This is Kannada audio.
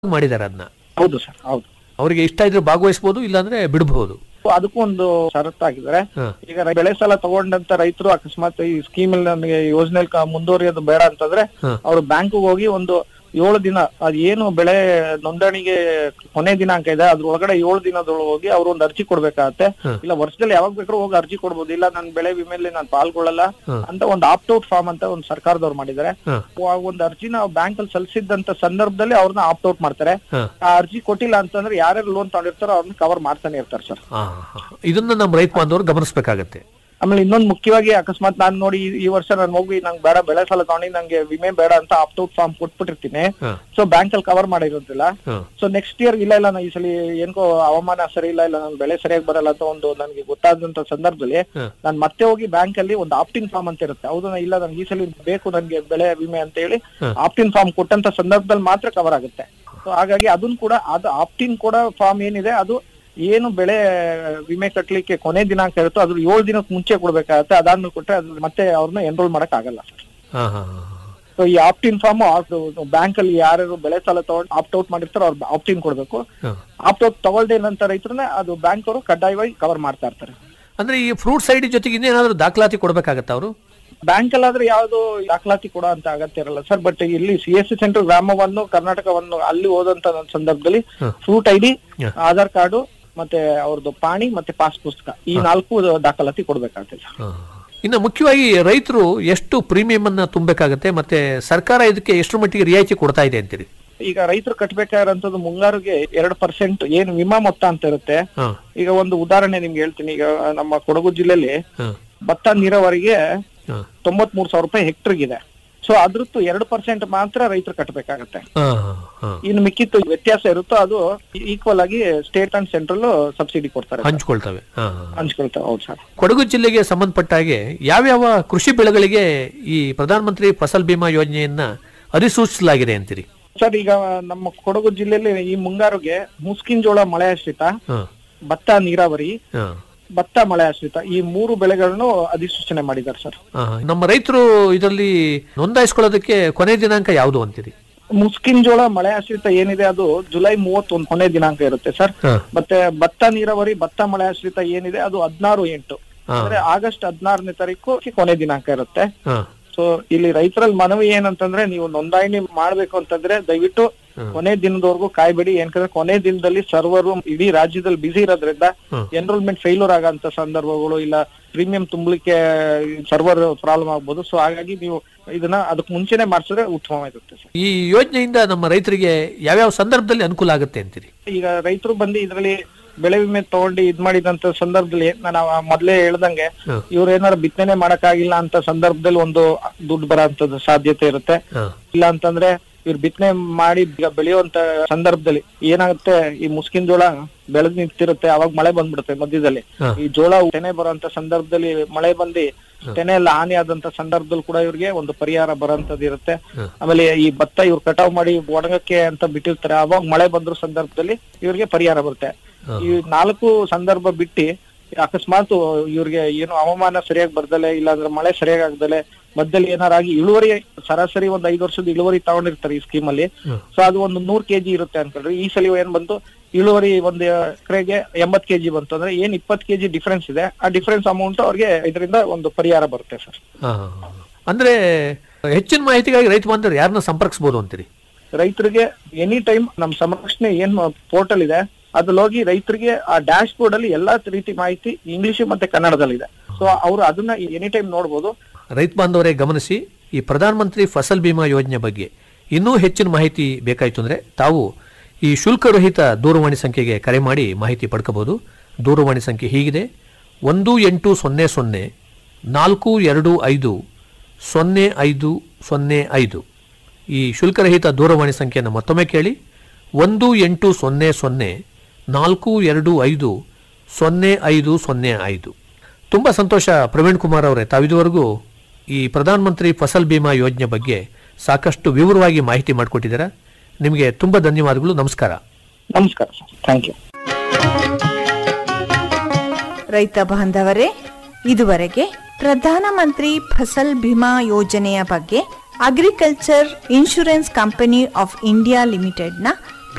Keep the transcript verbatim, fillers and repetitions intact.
ಮಾಡಿದ್ದಾರೆ ಅದನ್ನ. ಹೌದು ಸರ್, ಹೌದು. ಅವರಿಗೆ ಇಷ್ಟ ಇದ್ರೆ ಭಾಗವಹಿಸಬಹುದು, ಇಲ್ಲಾಂದ್ರೆ ಬಿಡಬಹುದು. ಅದಕ್ಕೂ ಒಂದು ಷರತ್ತು ಆಗಿದ್ದಾರೆ. ಈಗ ಬೆಳೆ ಸಾಲ ತಗೊಂಡಂತ ರೈತರು ಅಕಸ್ಮಾತ್ ಈ ಸ್ಕೀಮ್ ಅಲ್ಲಿ ನನಗೆ ಯೋಜನೆ ಮುಂದುವರಿಯೋದು ಬೇಡ ಅಂತಂದ್ರೆ ಅವರು ಬ್ಯಾಂಕ್ ಹೋಗಿ ಒಂದು ಏಳು ದಿನ ಅದ್ ಏನು ಬೆಳೆ ನೋಂದಣಿಗೆ ಕೊನೆ ದಿನಾಂಕ ಇದೆ ಅದ್ರ ಒಳಗಡೆ ಏಳು ದಿನದೊಳಗೆ ಹೋಗಿ ಅವ್ರು ಒಂದು ಅರ್ಜಿ ಕೊಡ್ಬೇಕಾಗತ್ತೆ. ಇಲ್ಲ ವರ್ಷದಲ್ಲಿ ಯಾವಾಗ ಬೇಕಾದ್ರೂ ಹೋಗಿ ಅರ್ಜಿ ಕೊಡ್ಬೋದು. ಇಲ್ಲ ನನ್ ಬೆಳೆ ವಿಮೆಯಲ್ಲಿ ನಾನು ಪಾಲ್ಗೊಳ್ಳಲ್ಲ ಅಂತ ಒಂದು ಆಪ್ಟ್ ಔಟ್ ಫಾರ್ಮ್ ಅಂತ ಒಂದು ಸರ್ಕಾರದವ್ರು ಮಾಡಿದ್ದಾರೆ. ಒಂದು ಅರ್ಜಿನ ಬ್ಯಾಂಕ್ ಅಲ್ಲಿ ಸಲ್ಲಿಸಿದಂತ ಸಂದರ್ಭದಲ್ಲಿ ಅವ್ರನ್ನ ಆಪ್ಟ್ ಔಟ್ ಮಾಡ್ತಾರೆ. ಆ ಅರ್ಜಿ ಕೊಟ್ಟಿಲ್ಲ ಅಂತಂದ್ರೆ ಯಾರ್ಯಾರು ಲೋನ್ ತಗೊಂಡಿರ್ತಾರೋ ಅವ್ರನ್ನ ಕವರ್ ಮಾಡ್ತಾನೆ ಇರ್ತಾರೆ ಸರ್. ಇದನ್ನ ನಮ್ಮ ರೈತ ಬಾಂಧವರು ಗಮನಿಸಬೇಕಾಗತ್ತೆ. ಆಮೇಲೆ ಇನ್ನೊಂದು ಮುಖ್ಯವಾಗಿ ಅಕಸ್ಮಾತ್ ನಾನ್ ನೋಡಿ ಈ ವರ್ಷ ನಾನು ಹೋಗಿ ನಂಗೆ ಬೇಡ ಬೆಳೆ ಸಾಲ ತಗೊಂಡಿ ನಂಗೆ ವಿಮೆ ಬೇಡ ಅಂತ apt out form ಕೊಟ್ಬಿಟ್ಟಿರ್ತೀನಿ. So bank ಅಲ್ಲಿ ಕವರ್ ಮಾಡಿರೋದಿಲ್ಲ. ಸೊ ನೆಕ್ಸ್ಟ್ ಇಯರ್ ಇಲ್ಲ ಇಲ್ಲ ನಾ ಈ ಸಲ ಏನ್ಕೋ ಹವಾಮಾನ ಸರಿ ಇಲ್ಲ ಇಲ್ಲ ನನ್ ಬೆಳೆ ಸರಿಯಾಗಿ ಬರಲ್ಲ ಅಂತ ಒಂದು ನನಗೆ ಗೊತ್ತಾದಂತ ಸಂದರ್ಭದಲ್ಲಿ ನಾನ್ ಮತ್ತೆ ಹೋಗಿ ಬ್ಯಾಂಕ್ ಅಲ್ಲಿ ಒಂದು ಆಪ್ಟಿನ್ ಫಾರ್ಮ್ ಅಂತ ಇರುತ್ತೆ. ಹೌದು ಇಲ್ಲ ನನ್ಗೆ ಈ ಸಲ ಬೇಕು ನನ್ಗೆ ಬೆಳೆ ವಿಮೆ ಅಂತ ಹೇಳಿ ಆಪ್ಟಿನ್ ಫಾರ್ಮ್ ಕೊಟ್ಟಂತ ಸಂದರ್ಭದಲ್ಲಿ ಮಾತ್ರ ಕವರ್ ಆಗುತ್ತೆ. ಸೊ ಹಾಗಾಗಿ ಅದನ್ನ ಕೂಡ ಅದು ಆಪ್ಟಿನ್ ಕೂಡ ಫಾರ್ಮ್ ಏನಿದೆ ಅದು ಏನು ಬೆಳೆ ವಿಮೆ ಕಟ್ಲಿಕ್ಕೆ ಕೊನೆ ದಿನಾಂಕ ಇರುತ್ತೋ ಅದ್ರ ಏಳು ದಿನಕ್ಕೆ ಮುಂಚೆ ಕೊಡ್ಬೇಕಾಗತ್ತೆ. ಅದಾದ್ಮೇಲೆ ಕೊಟ್ರೆ ಅದ್ರ ಮತ್ತೆ ಅವ್ರನ್ನ ಎನ್ರೋಲ್ ಮಾಡಕ್ ಆಗಲ್ಲ ಸರ್. ಸೊ ಈ ಆಪ್ಟಿನ್ ಫಾರ್ಮ್ ಬ್ಯಾಂಕ್ ಅಲ್ಲಿ ಯಾರು ಬೆಳೆ ಸಾಲ ತಗೊಂಡು ಆಪ್ಟ್ ಔಟ್ ಮಾಡಿರ್ತಾರೋ ಅವ್ರು ಆಪ್ಟಿನ್ ಕೊಡ್ಬೇಕು. ಆಪ್ಟ್ ಔಟ್ ತಗೊಳ್ದೇ ಇಲ್ಲಂತ ರೈತರನ್ನ ಅದು ಬ್ಯಾಂಕ್ ಅವರು ಕಡ್ಡಾಯವಾಗಿ ಕವರ್ ಮಾಡ್ತಾ ಇರ್ತಾರೆ. ಅಂದ್ರೆ ಈ ಫ್ರೂಟ್ ಸೈಡ್ ಜೊತೆಗೆ ಇನ್ನೇನಾದ್ರೂ ದಾಖಲಾತಿ ಕೊಡ್ಬೇಕಾಗತ್ತ ಅವರು? ಬ್ಯಾಂಕ್ ಅಲ್ಲಾದ್ರೆ ಯಾವ್ದು ದಾಖಲಾತಿ ಕೊಡೋ ಅಂತ ಅಗತ್ಯ ಇರಲ್ಲ ಸರ್. ಬಟ್ ಇಲ್ಲಿ ಸಿ ಎಸ್ ಸಿ ಸೆಂಟರ್ ಗ್ರಾಮವನ್ನು ಕರ್ನಾಟಕವನ್ನು ಅಲ್ಲಿ ಹೋದಂತ ಸಂದರ್ಭದಲ್ಲಿ fruit I D, Aadhaar card ಮತ್ತೆ ಅವ್ರದ್ದು ಪಾಣಿ ಮತ್ತೆ ಪಾಸ್ ಪುಸ್ತಕ ಈ ನಾಲ್ಕು ದಾಖಲಾತಿ ಕೊಡ್ಬೇಕಾಗ್ತದೆ. ಇನ್ನು ಮುಖ್ಯವಾಗಿ ರೈತರು ಎಷ್ಟು ಪ್ರೀಮಿಯಂ ಅನ್ನ ತುಂಬಬೇಕಾಗತ್ತೆ ಮತ್ತೆ ಸರ್ಕಾರ ಇದಕ್ಕೆ ಎಷ್ಟು ಮಟ್ಟಿಗೆ ರಿಯಾಯಿತಿ ಕೊಡ್ತಾ ಇದೆ ಅಂತೀರಿ? ಈಗ ರೈತರು ಕಟ್ಟಬೇಕಾಗಿರೋಂಥದ್ದು ಮುಂಗಾರಿಗೆ ಎರಡು ಪರ್ಸೆಂಟ್ ಏನು ವಿಮಾ ಮೊತ್ತ ಅಂತ ಇರುತ್ತೆ. ಈಗ ಒಂದು ಉದಾಹರಣೆ ನಿಮ್ಗೆ ಹೇಳ್ತೀನಿ. ಈಗ ನಮ್ಮ ಕೊಡಗು ಜಿಲ್ಲೆಯಲ್ಲಿ ಭತ್ತ ನೀರಾವರಿಗೆ ತೊಂಬತ್ ಮೂರ್ ಸಾವಿರ ರೂಪಾಯಿ ಹೆಕ್ಟರ್ಗಿದೆ. ಸೊ ಅದ್ರದ್ದು ಎರಡು ಪರ್ಸೆಂಟ್ ಮಾತ್ರ ರೈತರು ಕಟ್ಟಬೇಕಾಗತ್ತೆ. ಇನ್ನು ಮಿಕ್ಕಿತ್ತು ವ್ಯತ್ಯಾಸ ಇರುತ್ತೋ ಅದು ಈಕ್ವಲ್ ಆಗಿ ಸ್ಟೇಟ್ ಅಂಡ್ ಸೆಂಟ್ರಲ್ ಸಬ್ಸಿಡಿ ಕೊಡ್ತಾರೆ, ಹಂಚ್ಕೊಳ್ತವೆ ಹಂಚ್ಕೊಳ್ತವೆ ಹೌದು ಸರ್. ಕೊಡಗು ಜಿಲ್ಲೆಗೆ ಸಂಬಂಧಪಟ್ಟ ಹಾಗೆ ಯಾವ್ಯಾವ ಕೃಷಿ ಬೆಳೆಗಳಿಗೆ ಈ ಪ್ರಧಾನ ಮಂತ್ರಿ ಫಸಲ್ ಬಿಮಾ ಯೋಜನೆಯನ್ನ ಅಧಿಸೂಚಿಸಲಾಗಿದೆ ಅಂತೀರಿ? ಸರ್ ಈಗ ನಮ್ಮ ಕೊಡಗು ಜಿಲ್ಲೆಯಲ್ಲಿ ಈ ಮುಂಗಾರುಗೆ ಮುಸ್ಕಿನ್ ಜೋಳ ಮಳೆ ಆಶ್ರಿತ, ಭತ್ತ ನೀರಾವರಿ, ಭತ್ತ ಮಳೆ ಆಶ್ರಿತ ಈ ಮೂರು ಬೆಳೆಗಳನ್ನು ಅಧಿಸೂಚನೆ ಮಾಡಿದ್ದಾರೆ ಸರ್. ನಮ್ಮ ರೈತರು ಇದರಲ್ಲಿ ನೋಂದಾಯಿಸಿಕೊಳ್ಳೋದಕ್ಕೆ ಕೊನೆ ದಿನಾಂಕ ಯಾವುದು ಅಂತೀರಿ? ಮುಸ್ಕಿನ್ ಜೋಳ ಮಳೆ ಆಶ್ರಿತ ಏನಿದೆ ಅದು ಜುಲೈ ಮೂವತ್ತೊಂದು ಕೊನೆ ದಿನಾಂಕ ಇರುತ್ತೆ ಸರ್. ಮತ್ತೆ ಭತ್ತ ನೀರಾವರಿ, ಭತ್ತ ಮಳೆ ಆಶ್ರಿತ ಏನಿದೆ ಅದು ಹದಿನಾರು ಎಂಟು ಅಂದ್ರೆ ಆಗಸ್ಟ್ ಹದಿನಾರನೇ ತಾರೀಕು ಕೊನೆ ದಿನಾಂಕ ಇರುತ್ತೆ. ಸೊ ಇಲ್ಲಿ ರೈತರಲ್ಲಿ ಮನವಿ ಏನಂತಂದ್ರೆ ನೀವು ನೋಂದಣಿ ಮಾಡ್ಬೇಕು ಅಂತಂದ್ರೆ ದಯವಿಟ್ಟು ಕೊನೆ ದಿನದವರೆಗೂ ಕಾಯ್ಬೇಡಿ. ಯಾಕಂದ್ರೆ ಕೊನೆ ದಿನದಲ್ಲಿ ಸರ್ವರು ಇಡೀ ರಾಜ್ಯದಲ್ಲಿ ಬಿಸಿ ಇರೋದ್ರಿಂದ ಎನ್ರೋಲ್ಮೆಂಟ್ ಫೇಲ್ಯೂರ್ ಆಗಂತ ಸಂದರ್ಭಗಳು ಇಲ್ಲ ಪ್ರೀಮಿಯಂ ತುಂಬಲಿಕ್ಕೆ ಸರ್ವರ್ ಪ್ರಾಬ್ಲಮ್ ಆಗ್ಬೋದು. ಸೊ ಹಾಗಾಗಿ ನೀವು ಇದನ್ನ ಅದಕ್ಕೆ ಮುಂಚೆನೆ ಮಾಡಿಸಿದ್ರೆ ಉತ್ತಮವಾಗಿರುತ್ತೆ ಸರ್. ಈ ಯೋಜನೆಯಿಂದ ನಮ್ಮ ರೈತರಿಗೆ ಯಾವ್ಯಾವ ಸಂದರ್ಭದಲ್ಲಿ ಅನುಕೂಲ ಆಗುತ್ತೆ ಅಂತೀರಿ? ಈಗ ರೈತರು ಬಂದು ಇದರಲ್ಲಿ ಬೆಳೆ ವಿಮೆ ತಗೊಂಡು ಇದ್ ಮಾಡಿದಂತ ಸಂದರ್ಭದಲ್ಲಿ ನಾನು ಮೊದ್ಲೇ ಹೇಳ್ದಂಗೆ ಇವ್ರು ಏನಾರು ಬಿತ್ತನೆ ಮಾಡಕ್ಕಾಗಿಲ್ಲ ಅಂತ ಸಂದರ್ಭದಲ್ಲಿ ಒಂದು ದುಡ್ಡು ಬರೋಂಥದ್ದು ಸಾಧ್ಯತೆ ಇರುತ್ತೆ. ಇಲ್ಲ ಅಂತಂದ್ರೆ ಇವ್ರು ಬಿತ್ತನೆ ಮಾಡಿ ಬೆಳೆಯುವಂತ ಸಂದರ್ಭದಲ್ಲಿ ಏನಾಗುತ್ತೆ, ಈ ಮುಸ್ಕಿನ್ ಜೋಳ ಬೆಳೆದ್ ನಿಂತಿರುತ್ತೆ, ಅವಾಗ ಮಳೆ ಬಂದ್ಬಿಡುತ್ತೆ ಮಧ್ಯದಲ್ಲಿ. ಈ ಜೋಳ ತೆನೆ ಬರೋಂತ ಸಂದರ್ಭದಲ್ಲಿ ಮಳೆ ಬಂದು ತೆನೆ ಎಲ್ಲ ಹಾನಿ ಆದಂತ ಸಂದರ್ಭದಲ್ಲಿ ಕೂಡ ಇವ್ರಿಗೆ ಒಂದು ಪರಿಹಾರ ಬರೋಂತದ್ದು ಇರುತ್ತೆ. ಆಮೇಲೆ ಈ ಭತ್ತ ಇವ್ರು ಕಟಾವ್ ಮಾಡಿ ಒಣಗಕ್ಕೆ ಅಂತ ಬಿಟ್ಟಿರ್ತಾರೆ, ಅವಾಗ ಮಳೆ ಬಂದ್ರ ಸಂದರ್ಭದಲ್ಲಿ ಇವ್ರಿಗೆ ಪರಿಹಾರ ಬರುತ್ತೆ. ಈ ನಾಲ್ಕು ಸಂದರ್ಭ ಬಿಟ್ಟು ಅಕಸ್ಮಾತ್ ಇವ್ರಿಗೆ ಏನು ಹವಾಮಾನ ಸರಿಯಾಗಿ ಬರ್ದಲೆ ಇಲ್ಲಾಂದ್ರೆ ಮಳೆ ಸರಿಯಾಗಿ ಆಗ್ದಲೆ ಮಧ್ಯದಲ್ಲಿ ಏನಾರಾಗಿ ಇಳುವರಿ ಸರಾಸರಿ ಒಂದ್ ಐದು ವರ್ಷದ ಇಳುವರಿ ತಗೊಂಡಿರ್ತಾರೆ ಈ ಸ್ಕೀಮ್ ಅಲ್ಲಿ. ಸೊ ಅದು ಒಂದು ನೂರ್ ಕೆಜಿ ಇರುತ್ತೆ ಅನ್ಕೊಂಡ್ರಿ. ಈ ಸಲ ಏನ್ ಬಂತು ಇಳುವರಿ ಒಂದ್ ಎಕರೆಗೆ ಎಂಬತ್ ಕೆಜಿ ಬಂತು ಅಂದ್ರೆ ಏನ್ ಇಪ್ಪತ್ ಕೆಜಿ ಡಿಫ್ರೆನ್ಸ್ ಇದೆ, ಆ ಡಿಫ್ರೆನ್ಸ್ ಅಮೌಂಟ್ ಅವ್ರಿಗೆ ಇದರಿಂದ ಒಂದು ಪರಿಹಾರ ಬರುತ್ತೆ ಸರ್. ಅಂದ್ರೆ ಹೆಚ್ಚಿನ ಮಾಹಿತಿಗಾಗಿ ರೈತ ಬಾಂಧವರು ಯಾರನ್ನ ಸಂಪರ್ಕಿಸಬಹುದು ಅಂತೀರಿ? ರೈತರಿಗೆ ಎನಿ ಟೈಮ್ ನಮ್ ಸಂರಕ್ಷಣೆ ಏನ್ ಪೋರ್ಟಲ್ ಇದೆ ಅದ್ರಲ್ಲಿ ಹೋಗಿ ರೈತರಿಗೆ ಆ ಡ್ಯಾಶ್ ಬೋರ್ಡ್ ಅಲ್ಲಿ ಎಲ್ಲಾ ರೀತಿ ಮಾಹಿತಿ ಇಂಗ್ಲಿಷ್ ಮತ್ತೆ ಕನ್ನಡದಲ್ಲಿ ಇದೆ. ಸೊ ಅವರು ಅದನ್ನ ಎನಿ ಟೈಮ್ ನೋಡ್ಬೋದು. ರೈತ ಬಾಂಧವರೇ ಗಮನಿಸಿ, ಈ ಪ್ರಧಾನ ಮಂತ್ರಿ ಫಸಲ್ ಬಿಮಾ ಯೋಜನೆ ಬಗ್ಗೆ ಇನ್ನೂ ಹೆಚ್ಚಿನ ಮಾಹಿತಿ ಬೇಕಾಯಿತು ಅಂದ್ರೆ ತಾವು ಈ ಶುಲ್ಕರಹಿತ ದೂರವಾಣಿ ಸಂಖ್ಯೆಗೆ ಕರೆ ಮಾಡಿ ಮಾಹಿತಿ ಪಡ್ಕೋಬಹುದು. ದೂರವಾಣಿ ಸಂಖ್ಯೆ ಹೀಗಿದೆ: ಒಂದು ಎಂಟು ಸೊನ್ನೆ ಸೊನ್ನೆ ನಾಲ್ಕು ಎರಡು ಐದು ಸೊನ್ನೆ ಐದು ಸೊನ್ನೆ ಐದು. ಈ ಶುಲ್ಕರಹಿತ ದೂರವಾಣಿ ಸಂಖ್ಯೆಯನ್ನು ಮತ್ತೊಮ್ಮೆ ಕೇಳಿ: ಒಂದು ಎಂಟು ಸೊನ್ನೆ ಸೊನ್ನೆ ನಾಲ್ಕು ಎರಡು ಐದು ಸೊನ್ನೆ ಐದು ಸೊನ್ನೆ ಐದು. ತುಂಬ ಸಂತೋಷ ಪ್ರವೀಣ್ ಕುಮಾರ್ ಅವರೇ, ತಾವಿದುವರೆಗೂ ಈ ಪ್ರಧಾನ ಮಂತ್ರಿ ಫಸಲ್ ಬಿಮಾ ಯೋಜನೆ ಬಗ್ಗೆ ಸಾಕಷ್ಟು ವಿವರವಾಗಿ ಮಾಹಿತಿ ಮಾಡಿಕೊಟ್ಟಿದ್ದೀರಾ. ನಿಮಗೆ ತುಂಬ ಧನ್ಯವಾದಗಳು. ನಮಸ್ಕಾರ. ನಮಸ್ಕಾರ ಸರ್, ಥ್ಯಾಂಕ್ ಯು. ರೈತ ಬಾಂಧವರೇ, ಇದುವರೆಗೆ ಪ್ರಧಾನ ಮಂತ್ರಿ ಫಸಲ್ ಬಿಮಾ ಯೋಜನೆಯ ಬಗ್ಗೆ agriculture insurance company of India ಲಿಮಿಟೆಡ್ನ